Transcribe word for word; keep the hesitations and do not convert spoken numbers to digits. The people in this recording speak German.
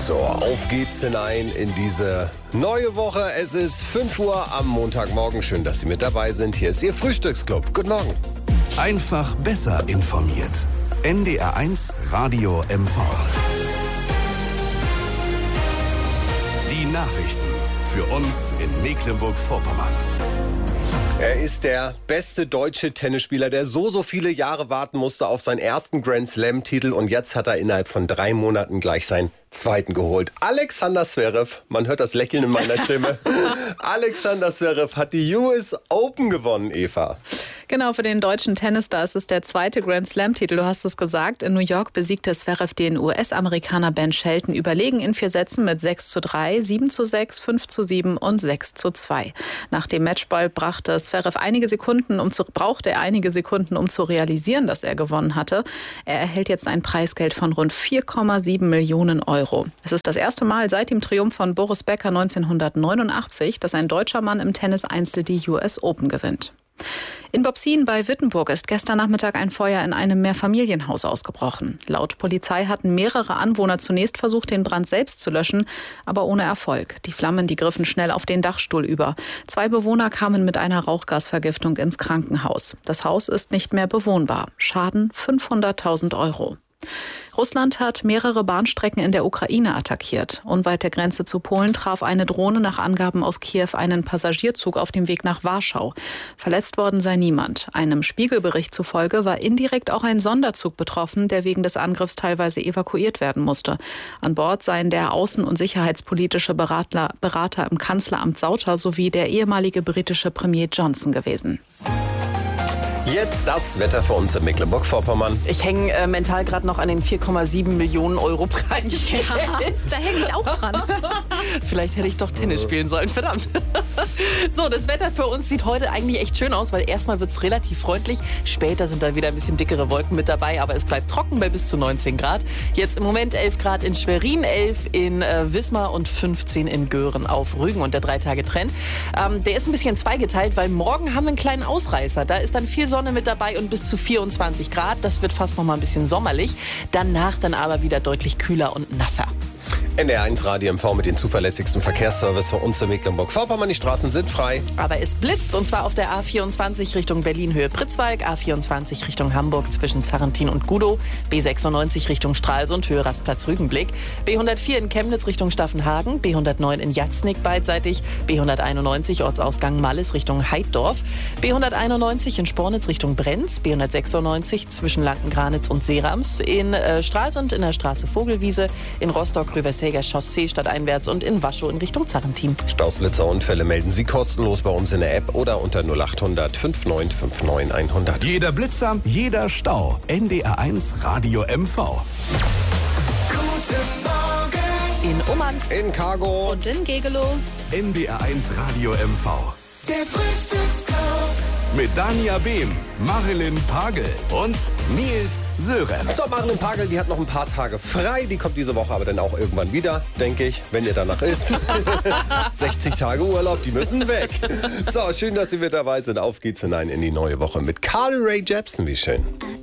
So, auf geht's hinein in diese neue Woche. Es ist fünf Uhr am Montagmorgen. Schön, dass Sie mit dabei sind. Hier ist Ihr Frühstücksclub. Guten Morgen. Einfach besser informiert. N D R eins Radio M V. Die Nachrichten für uns in Mecklenburg-Vorpommern. Er ist der beste deutsche Tennisspieler, der so, so viele Jahre warten musste auf seinen ersten Grand Slam-Titel. Und jetzt hat er innerhalb von drei Monaten gleich seinen zweiten geholt. Alexander Zverev, man hört das Lächeln in meiner Stimme. Alexander Zverev hat die U S Open gewonnen, Eva. Genau, für den deutschen Tennisstar ist es der zweite Grand Slam-Titel. Du hast es gesagt. In New York besiegte Zverev den U S-Amerikaner Ben Shelton überlegen in vier Sätzen mit sechs zu drei, sieben zu sechs, fünf zu sieben und sechs zu zwei. Nach dem Matchball brachte Zverev einige Sekunden, um zu, brauchte er einige Sekunden, um zu realisieren, dass er gewonnen hatte. Er erhält jetzt ein Preisgeld von rund vier Komma sieben Millionen Euro. Es ist das erste Mal seit dem Triumph von Boris Becker neunzehnhundertneunundachtzig, dass ein deutscher Mann im Tennis-Einzel die U S Open gewinnt. In Bobsien bei Wittenburg ist gestern Nachmittag ein Feuer in einem Mehrfamilienhaus ausgebrochen. Laut Polizei hatten mehrere Anwohner zunächst versucht, den Brand selbst zu löschen, aber ohne Erfolg. Die Flammen, die griffen schnell auf den Dachstuhl über. Zwei Bewohner kamen mit einer Rauchgasvergiftung ins Krankenhaus. Das Haus ist nicht mehr bewohnbar. Schaden fünfhunderttausend Euro. Russland hat mehrere Bahnstrecken in der Ukraine attackiert. Unweit der Grenze zu Polen traf eine Drohne nach Angaben aus Kiew einen Passagierzug auf dem Weg nach Warschau. Verletzt worden sei niemand. Einem Spiegelbericht zufolge war indirekt auch ein Sonderzug betroffen, der wegen des Angriffs teilweise evakuiert werden musste. An Bord seien der außen- und sicherheitspolitische Berater, Berater im Kanzleramt Sauter sowie der ehemalige britische Premier Johnson gewesen. Jetzt das Wetter für uns in Mecklenburg-Vorpommern. Ich hänge äh, mental gerade noch an den vier Komma sieben Millionen Euro Preis. Ja, da hänge ich auch dran. Vielleicht hätte ich doch Tennis spielen sollen, verdammt. So, das Wetter für uns sieht heute eigentlich echt schön aus, weil erstmal wird es relativ freundlich. Später sind dann wieder ein bisschen dickere Wolken mit dabei, aber es bleibt trocken bei bis zu neunzehn Grad. Jetzt im Moment elf Grad in Schwerin, elf in äh, Wismar und fünfzehn in Göhren auf Rügen und der Drei-Tage-Trend. Ähm, der ist ein bisschen zweigeteilt, weil morgen haben wir einen kleinen Ausreißer. Da ist dann viel Sonne mit dabei und bis zu vierundzwanzig Grad. Das wird fast noch mal ein bisschen sommerlich. Danach dann aber wieder deutlich kühler und nasser. N D R eins Radio M V mit den zuverlässigsten Verkehrsservice für uns in Mecklenburg-Vorpommern. Die Straßen sind frei. Aber es blitzt, und zwar auf der A vierundzwanzig Richtung Berlin-Höhe Pritzwalk, A vierundzwanzig Richtung Hamburg zwischen Zarrentin und Gudow, B sechsundneunzig Richtung Stralsund, Höhe Rastplatz Rügenblick, B hundertvier in Chemnitz Richtung Staffenhagen, B hundertneun in Jatznig beidseitig, B hunderteinundneunzig Ortsausgang Malles Richtung Heiddorf, B hunderteinundneunzig in Spornitz Richtung Brenz, B hundertsechsundneunzig zwischen Lanken-Granitz und Seerams, in äh, Stralsund in der Straße Vogelwiese, in Rostock-Rüversäger Chaussee stadteinwärts und in Waschow in Richtung Zarrentin. Staus, Blitzer, Unfälle melden Sie kostenlos bei uns in der App oder unter null acht hundert fünfundneunzig neunundfünfzig hundert. Jeder Blitzer, jeder Stau. N D R eins Radio M V. Guten Morgen. In Ummanz, In Cargo. Und in Gegelow. N D R eins Radio M V. Der Frühstücksclub. Mit Dania Behm, Marilyn Pagel und Nils Sörensen. So, Marilyn Pagel, die hat noch ein paar Tage frei. Die kommt diese Woche aber dann auch irgendwann wieder, denke ich, wenn ihr danach ist. sechzig Tage Urlaub, die müssen weg. So, schön, dass Sie mit dabei sind. Auf geht's hinein in die neue Woche mit Carly Rae Jepsen. Wie schön.